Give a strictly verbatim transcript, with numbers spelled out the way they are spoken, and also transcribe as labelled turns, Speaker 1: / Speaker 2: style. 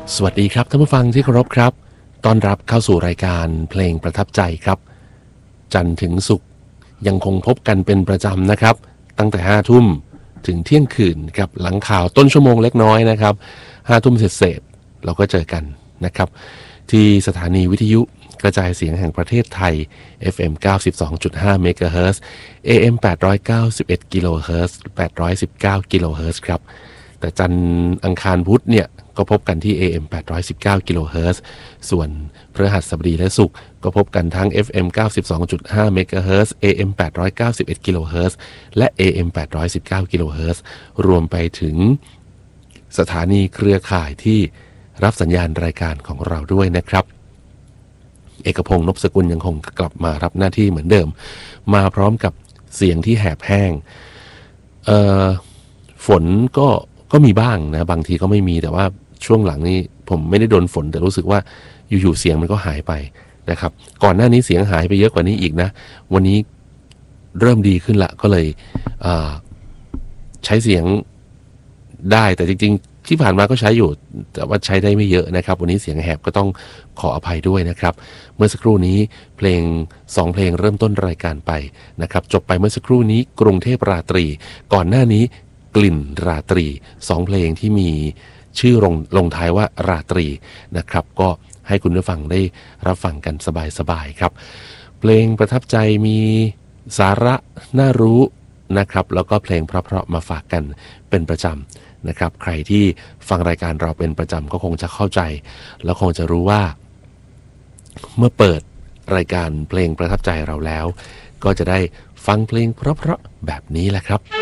Speaker 1: สวัสดีครับท่านผู้ฟังที่เคารพครับต้อนรับเข้าสู่รายการเพลงประทับใจครับจันทร์ถึงศุกร์ยังคงพบกันเป็นประจำนะครับตั้งแต่ห้าทุ่มถึงเที่ยงคืนครับหลังข่าวต้นชั่วโมงเล็กน้อยนะครับห้าทุ่มเสร็จๆเราก็เจอกันนะครับที่สถานีวิทยุกระจายเสียงแห่งประเทศไทย เอฟ เอ็ม เก้าสิบสองจุดห้า เมกะเฮิรตซ์ เอ เอ็ม แปดร้อยเก้าสิบเอ็ด กิโลเฮิรตซ์ แปดร้อยสิบเก้า กิโลเฮิรตซ์ครับแต่จันทร์อังคารพุธเนี่ยก็พบกันที่ เอ เอ็ม แปดร้อยสิบเก้า กิโลเฮิรตซ์ส่วนพฤหัสบดีและศุกร์ก็พบกันทั้ง เอฟ เอ็ม เก้าสิบสองจุดห้า เมกะเฮิรตซ์ เอ เอ็ม แปดร้อยเก้าสิบเอ็ด กิโลเฮิรตซ์และ เอ เอ็ม แปดร้อยสิบเก้า กิโลเฮิรตซ์รวมไปถึงสถานีเครือข่ายที่รับสัญญาณรายการของเราด้วยนะครับเอกพงษ์ นพสกุลยังคงกลับมารับหน้าที่เหมือนเดิมมาพร้อมกับเสียงที่แหบแห้งเอ่อฝนก็ก็มีบ้างนะบางทีก็ไม่มีแต่ว่าช่วงหลังนี้ผมไม่ได้โดนฝนแต่รู้สึกว่าอยู่ๆเสียงมันก็หายไปนะครับก่อนหน้านี้เสียงหายไปเยอะกว่านี้อีกนะวันนี้เริ่มดีขึ้นละก็เลยใช้เสียงได้แต่จริงๆที่ผ่านมาก็ใช้อยู่แต่ว่าใช้ได้ไม่เยอะนะครับวันนี้เสียงแหบก็ต้องขออภัยด้วยนะครับเมื่อสักครู่นี้เพลงสองเพลงเริ่มต้นรายการไปนะครับจบไปเมื่อสักครู่นี้กรุงเทพราตรีก่อนหน้านี้กลิ่นราตรีสองเพลงที่มีชื่อลงลงท้ายว่าราตรีนะครับก็ให้คุณผู้ฟังได้รับฟังกันสบายๆครับเพลงประทับใจมีสาระน่ารู้นะครับแล้วก็เพลงเพราะๆมาฝากกันเป็นประจำนะครับใครที่ฟังรายการเราเป็นประจำก็คงจะเข้าใจแล้วคงจะรู้ว่าเมื่อเปิดรายการเพลงประทับใจเราแล้วก็จะได้ฟังเพลงเพราะๆแบบนี้แหละครับ